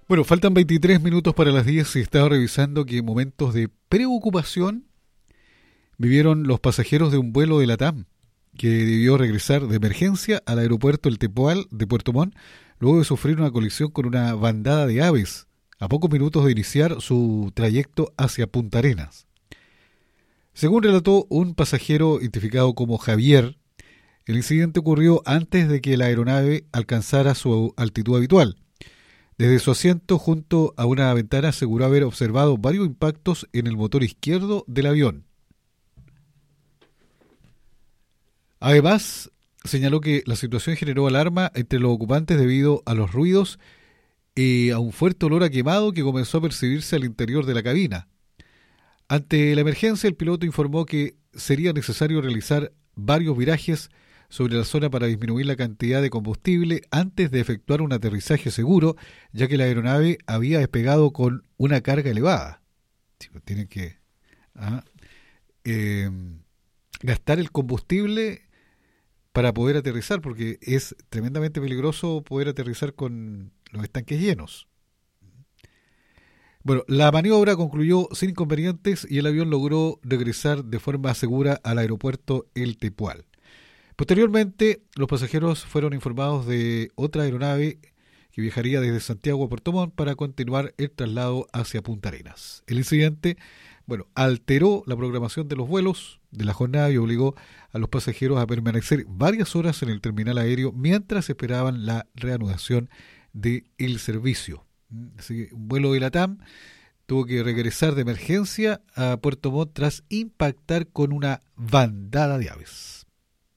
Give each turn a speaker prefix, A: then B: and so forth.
A: Bueno, faltan 23 minutos para las 10 y estaba revisando que momentos de preocupación vivieron los pasajeros de un vuelo de LATAM que debió regresar de emergencia al aeropuerto El Tepual de Puerto Montt luego de sufrir una colisión con una bandada de aves a pocos minutos de iniciar su trayecto hacia Punta Arenas. Según relató un pasajero identificado como Javier, el incidente ocurrió antes de que la aeronave alcanzara su altitud habitual. Desde su asiento junto a una ventana aseguró haber observado varios impactos en el motor izquierdo del avión. Además, señaló que la situación generó alarma entre los ocupantes debido a los ruidos y a un fuerte olor a quemado que comenzó a percibirse al interior de la cabina. Ante la emergencia, el piloto informó que sería necesario realizar varios virajes sobre la zona para disminuir la cantidad de combustible antes de efectuar un aterrizaje seguro, ya que la aeronave había despegado con una carga elevada. Sí, pues tienen que eh, gastar el combustible para poder aterrizar, porque es tremendamente peligroso poder aterrizar con los estanques llenos. Bueno, la maniobra concluyó sin inconvenientes y el avión logró regresar de forma segura al aeropuerto El Tepual. Posteriormente, los pasajeros fueron informados de otra aeronave que viajaría desde Santiago a Puerto Montt para continuar el traslado hacia Punta Arenas. El incidente, alteró la programación de los vuelos de la jornada y obligó a los pasajeros a permanecer varias horas en el terminal aéreo mientras esperaban la reanudación del servicio. Así que un vuelo de LATAM tuvo que regresar de emergencia a Puerto Montt tras impactar con una bandada de aves.